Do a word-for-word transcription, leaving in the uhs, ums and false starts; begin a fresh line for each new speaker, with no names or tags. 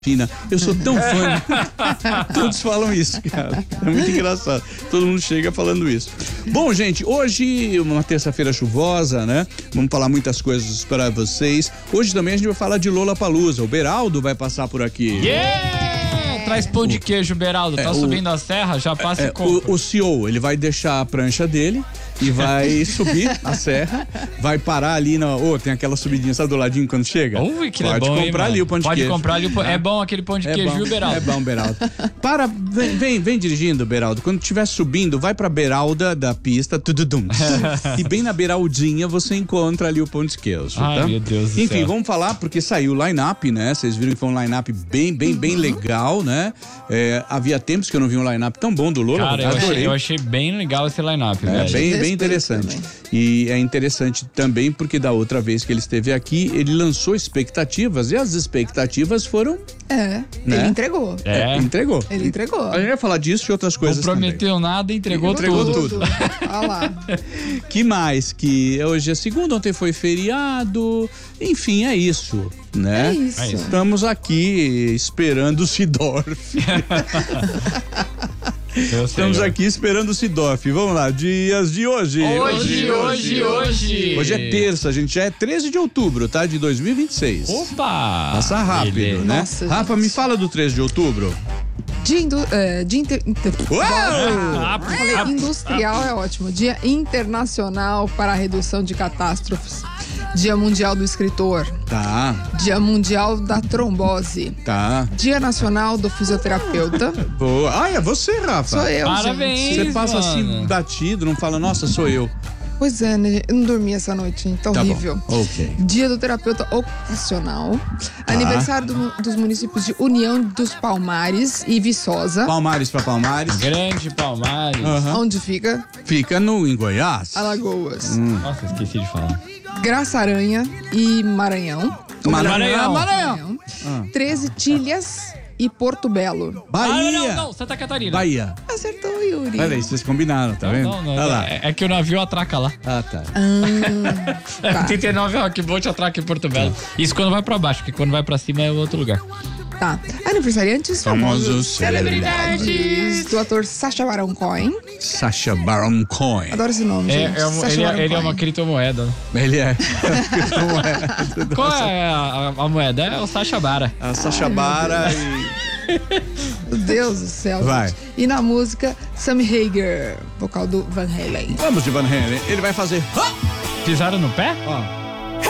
fina. Eu sou tão fã. Todos falam isso, cara. É muito engraçado. Todo mundo chega falando isso. Bom, gente, hoje uma terça-feira chuvosa, né? Vamos falar muitas coisas para vocês. Hoje também a gente vai falar de Lollapalooza. O Beraldo vai passar por aqui.
Yeah! Traz pão de queijo, Beraldo. Tá é, subindo o, a serra? Já passa é, e compra.
O, o C E O, ele vai deixar a prancha dele e vai subir a serra, vai parar ali na... Ô, oh, tem aquela subidinha, sabe do ladinho quando chega?
Ui, que
Pode
é bom,
comprar
hein,
ali o pão de
Pode
queijo.
Pode comprar ali o pão. É bom aquele pão de
é
queijo,
bom,
viu, Beraldo?
É bom, Beraldo. Para, vem, vem, vem dirigindo, Beraldo. Quando estiver subindo, vai pra Beralda da pista, tududum. E bem na Beraldinha você encontra ali o pão de queijo,
Ai,
tá?
meu Deus do
Enfim,
céu.
vamos falar porque saiu o line-up, né? Vocês viram que foi um line-up bem, bem, bem legal, né? É, havia tempos que eu não vi um line-up tão bom do Lola.
Cara, eu
adorei.
achei, eu achei bem legal esse line-up,
É,
velho.
bem, bem interessante. Também. E é interessante também porque da outra vez que ele esteve aqui, ele lançou expectativas e as expectativas foram...
É,
né?
ele entregou.
É. é, entregou.
Ele entregou.
A gente vai falar disso e outras coisas
Não prometeu
também.
nada, entregou,
entregou
tudo.
tudo.
Olha lá.
Que mais? Que hoje é segunda, ontem foi feriado. Enfim, é isso, né?
É isso.
É isso.
Estamos aqui esperando o Sidorf.
Eu
Estamos
sei,
aqui esperando o Sidorf. Vamos lá, dias de hoje.
Hoje, hoje, hoje.
Hoje é terça, gente. Já é treze de outubro, tá? De dois mil e vinte e seis.
Opa!
Passa rápido,
Beleza.
né?
Nossa,
Rafa,
gente.
me fala do treze de outubro.
Dia, indu é, dia inter inter
Uau!
Falei, industrial é ótimo. Dia Internacional para a Redução de Catástrofes. Dia Mundial do Escritor.
Tá,
Dia Mundial da Trombose.
tá.
Dia Nacional do Fisioterapeuta.
Boa. Ah, é você, Rafa.
Sou eu,
Parabéns.
gente.
Você passa assim
mano.
batido, não fala, nossa, sou eu.
Pois é, né? Eu não dormi essa noite, gente. Tá
Tá
horrível.
bom. Ok.
Dia do Terapeuta Ocupacional.
Tá.
Aniversário do- dos municípios de União dos Palmares e Viçosa.
Palmares pra Palmares.
Grande Palmares.
Aham.
Onde fica?
Fica no, em Goiás.
Alagoas.
Nossa, esqueci de falar.
Graça Aranha e Maranhão.
Maranhão.
Maranhão. Ah.
treze Tilhas e Porto Belo.
Bahia.
Ah, não, não, Santa Catarina.
Bahia.
Acertou, Yuri.
Olha aí, vocês combinaram, tá
Não,
vendo?
não, não.
Olha lá.
É, é que o navio atraca lá.
Ah, tá.
Ah, tá.
trinta e nove, ó, que bote atraca em Porto Belo. Isso quando vai pra baixo, porque quando vai pra cima é outro lugar.
Tá. Aniversariantes
Famosos
famosos.
celebridades.
Do ator Sacha Baron Cohen.
Sacha Baron Cohen.
Adoro esse nome,
É,
gente.
é um-
Sacha
ele,
Baron
é, ele é
Cohen.
uma criptomoeda. né?
Ele é. Como é?
Qual é a, a- a moeda? É o Sacha Bara.
A Sacha Bara e...
Meu Deus do céu.
Vai.
gente. E na música, Sammy Hagar, vocal do Van Halen.
Vamos de Van Halen. Ele vai fazer...
Pisaram no pé?
Ó.